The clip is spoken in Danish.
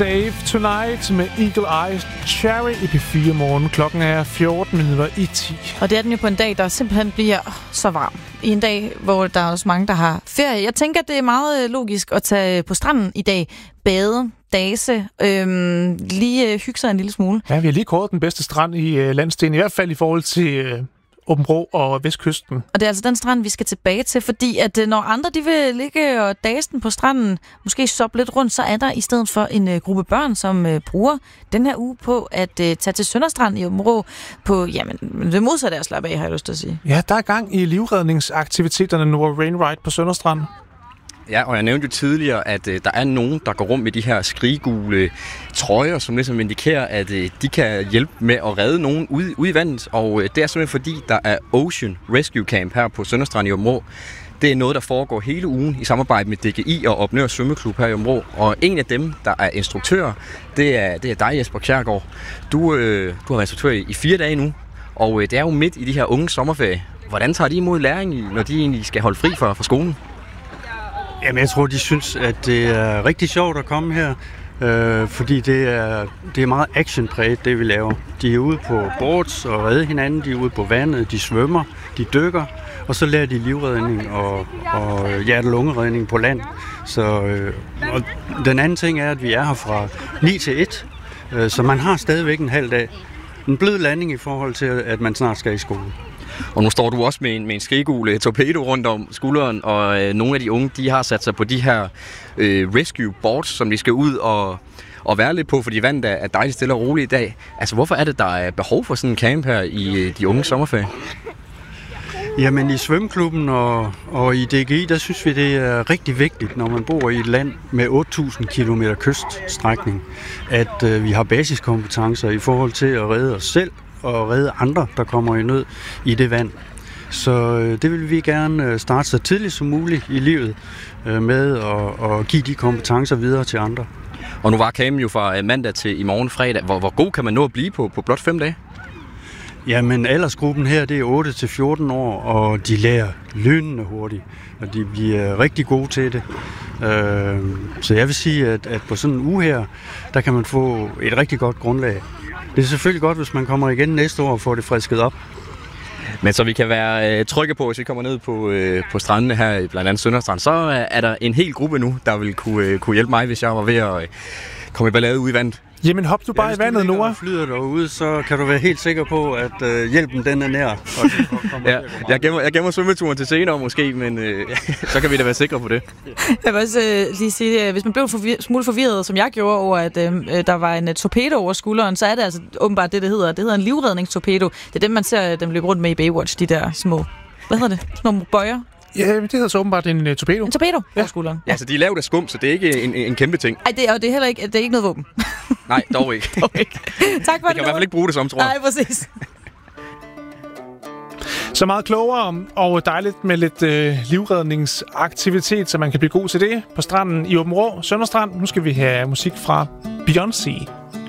Save Tonight med Eagle Eyes Cherry i P4 morgen. Klokken er 14:10. Og det er den jo på en dag, der simpelthen bliver så varm. I en dag, hvor der er også mange, der har ferie. Jeg tænker, det er meget logisk at tage på stranden i dag. Bade, dase, lige hygge sig en lille smule. Ja, vi har lige kåret den bedste strand i landsdelen. I hvert fald i forhold til Aabenraa og Vestkysten. Og det er altså den strand, vi skal tilbage til, fordi at når andre de vil ligge og dase den på stranden, måske soppe lidt rundt, så er der i stedet for en gruppe børn, som bruger den her uge på at tage til Sønderstrand i Aabenraa på, jamen, det modsatte af at slappe af, har jeg lyst til at sige. Ja, der er gang i livredningsaktiviteterne nu af Rainride på Sønderstrand. Ja, og jeg nævnte jo tidligere, at der er nogen, der går rundt med de her skriggule trøjer, som ligesom indikerer, at de kan hjælpe med at redde nogen ude i vandet. Og det er simpelthen fordi, der er Ocean Rescue Camp her på Sønderstrand i Aabenraa. Det er noget, der foregår hele ugen i samarbejde med DGI og Opnør Svømmeklub her i Aabenraa. Og en af dem, der er instruktør, det er dig, Jesper Kjærgaard. Du har været instruktør i 4 dage nu, og det er jo midt i de her unge sommerferie. Hvordan tager de imod læring, når de egentlig skal holde fri fra skolen? Jamen, jeg tror, de synes, at det er rigtig sjovt at komme her, fordi det er meget actionpræget, det vi laver. De er ude på boards og redde hinanden, de er ude på vandet, de svømmer, de dykker, og så lærer de livredning og hjerte-lungeredning på land. Og den anden ting er, at vi er her fra 9 til 1, så man har stadigvæk en halv dag. En blød landing i forhold til, at man snart skal i skole. Og nu står du også med en skriggule torpedo rundt om skulderen, og nogle af de unge, de har sat sig på de her rescue boards, som de skal ud og være lidt på, fordi vandet er dejligt stille og roligt i dag. Altså, hvorfor er det, der er behov for sådan en camp her i de unge sommerferie? Jamen, i svømmeklubben og i DGI, der synes vi, det er rigtig vigtigt, når man bor i et land med 8.000 km kyststrækning, at vi har basiskompetencer i forhold til at redde os selv og redde andre, der kommer i nød i det vand. Så det vil vi gerne starte så tidligt som muligt i livet med at give de kompetencer videre til andre. Og nu var campen jo fra mandag til i morgen fredag. Hvor god kan man nå at blive på blot 5 dage? Jamen, aldersgruppen her, det er 8-14 år, og de lærer lynende hurtigt, og de bliver rigtig gode til det. Så jeg vil sige, at på sådan en uge her, der kan man få et rigtig godt grundlag. Det er selvfølgelig godt, hvis man kommer igen næste år og får det frisket op. Men så vi kan være trygge på, hvis vi kommer ned på strandene her, blandt andet Sønderstrand, så er der en hel gruppe nu, der vil kunne hjælpe mig, hvis jeg var ved at komme i ballade ud i vandet. Jamen hop du bare i vandet, Noah. Hvis du flyder derude, så kan du være helt sikker på, at hjælpen den er nær. Ja, jeg gemmer svømmeturen til senere måske, men så kan vi da være sikre på det. Jeg vil også lige sige, at hvis man blev en smule forvirret, som jeg gjorde over, at der var en torpedo over skulderen, så er det altså åbenbart det hedder. Det hedder en livredningstorpedo. Det er dem, man ser dem løbe rundt med i Baywatch, de der små, hvad hedder det? Små bøjer. Ja, det hedder så åbenbart en torpedo. En torpedo over skulderen. Ja, så de er lavet af skum, så det er ikke en kæmpe ting. Nej, det er heller ikke, det er ikke noget våben. Nej, dog ikke. Tak for det. Vi kan i hvert fald ikke bruge det som, tror jeg. Nej, præcis. Så meget klogere og dejligt med lidt livredningsaktivitet, så man kan blive god til det på stranden i Aabenraa, Sønderstrand. Nu skal vi have musik fra Beyoncé.